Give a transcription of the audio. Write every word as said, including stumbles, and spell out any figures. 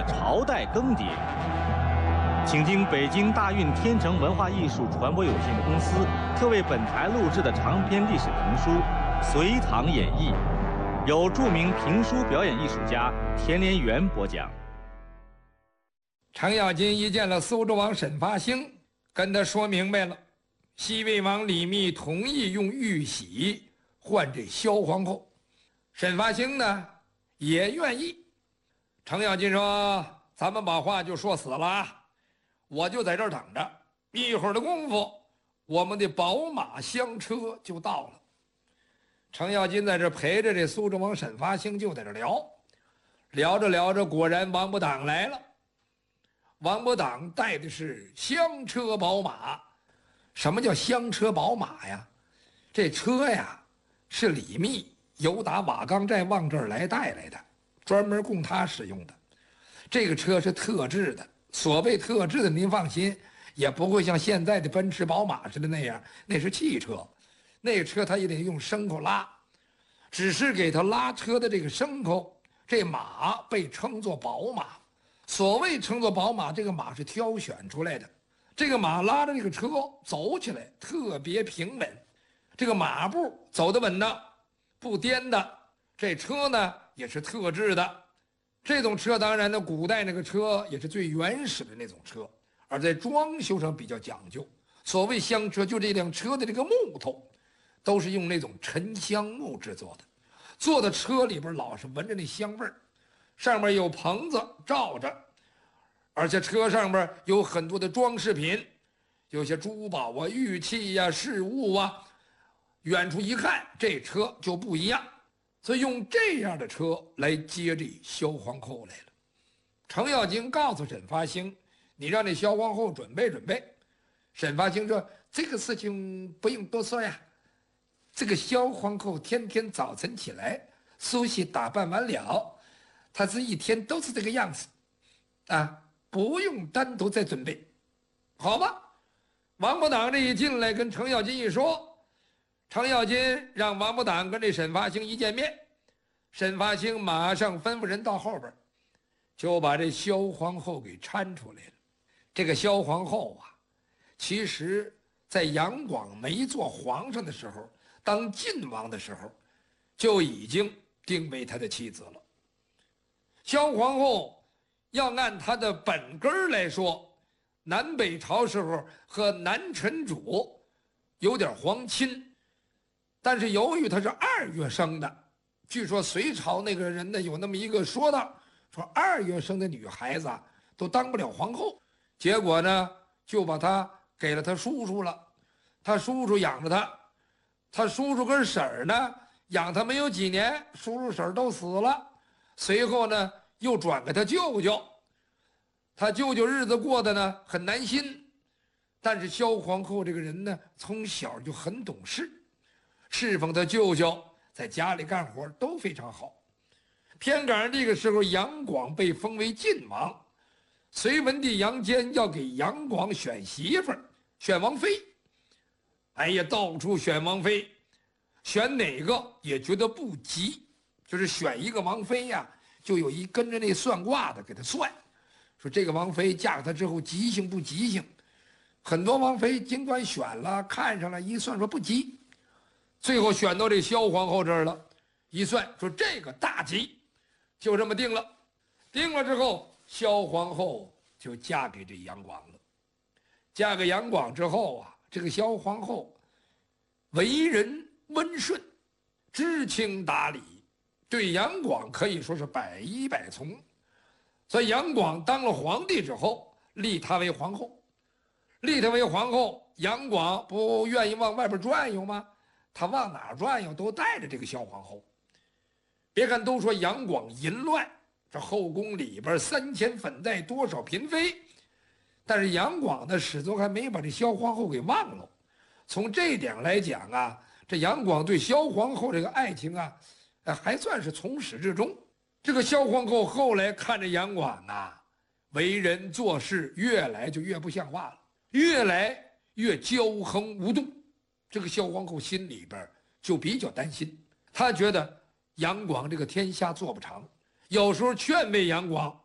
的朝代更迭。请听北京大运天成文化艺术传播有限公司特为本台录制的长篇历史评书《隋唐演义》，由著名评书表演艺术家田连元播讲。 程咬金一见了苏州王沈发兴，跟他说明白了，西魏王李密同意用玉玺换这萧皇后，沈发兴呢也愿意。程咬金说：“咱们把话就说死了啊！我就在这儿等着，一会儿的功夫，我们的宝马香车就到了。”程咬金在这陪着这苏州王沈发兴就在这聊，聊着聊着，果然王伯党来了。王伯党带的是香车宝马。什么叫香车宝马呀？这车呀是李密由打瓦岗寨往这儿来带来的，专门供他使用的。这个车是特制的，所谓特制的您放心，也不会像现在的奔驰宝马似的那样，那是汽车，那个车他也得用牲口拉，只是给他拉车的这个牲口，这马被称作宝马。所谓称作宝马，这个马是挑选出来的，这个马拉着这个车走起来特别平稳，这个马步走得稳当，不颠的。这车呢也是特制的，这种车当然呢，古代那个车也是最原始的那种车，而在装修上比较讲究。所谓香车，就这辆车的这个木头都是用那种沉香木制作的，坐在车里边老是闻着那香味儿，上面有棚子罩着，而且车上边有很多的装饰品，有些珠宝啊、玉器呀、啊、饰物啊，远处一看这车就不一样，所以用这样的车来接这萧皇后来了。程咬金告诉沈发兴：“你让那萧皇后准备准备。”沈发兴说：“这个事情不用多说呀，这个萧皇后天天早晨起来梳洗打扮完了，她是一天都是这个样子，啊，不用单独再准备，好吧？”王伯党这一进来跟程咬金一说，程咬金让王伯党跟这沈发兴一见面，沈发兴马上吩咐人到后边，就把这萧皇后给搀出来了。这个萧皇后啊，其实在杨广没做皇上的时候，当晋王的时候，就已经定为他的妻子了。萧皇后要按他的本根来说，南北朝时候和南陈主有点皇亲，但是由于他是二月生的，据说隋朝那个人呢有那么一个说道，说二月生的女孩子啊都当不了皇后，结果呢就把他给了他叔叔了，他叔叔养着他，他叔叔跟婶儿呢养他没有几年，叔叔婶儿都死了，随后呢又转给他舅舅，他舅舅日子过得呢很难心，但是萧皇后这个人呢从小就很懂事，侍奉他舅舅，在家里干活都非常好。偏赶上这个时候杨广被封为晋王，隋文帝杨坚要给杨广选媳妇儿，选王妃，哎呀，到处选王妃，选哪个也觉得不急，就是选一个王妃呀，就有一跟着那算卦的给他算，说这个王妃嫁给他之后吉星不吉星。很多王妃尽管选了看上了，一算说不吉，最后选到这萧皇后这儿了，一算说这个大吉，就这么定了。定了之后，萧皇后就嫁给这杨广了。嫁给杨广之后啊，这个萧皇后为人温顺，知情达理，对杨广可以说是百依百从。所以杨广当了皇帝之后，立她为皇后。立她为皇后，杨广不愿意往外边转悠吗？他往哪儿转悠都带着这个萧皇后。别看都说杨广淫乱，这后宫里边三千粉黛多少嫔妃，但是杨广呢始终还没把这萧皇后给忘了。从这点来讲啊，这杨广对萧皇后这个爱情啊，还算是从始至终。这个萧皇后后来看着杨广啊，为人做事越来就越不像话了，越来越骄横无度。这个萧皇后心里边就比较担心，她觉得杨广这个天下做不长，有时候劝慰杨广，